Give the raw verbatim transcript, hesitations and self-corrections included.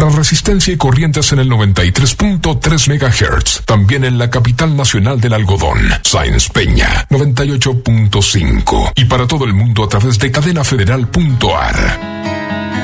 Para Resistencia y Corrientes en el noventa y tres punto tres megahertz. También en la capital nacional del algodón, Sáenz Peña, noventa y ocho punto cinco. Y para todo el mundo a través de cadena federal punto a r.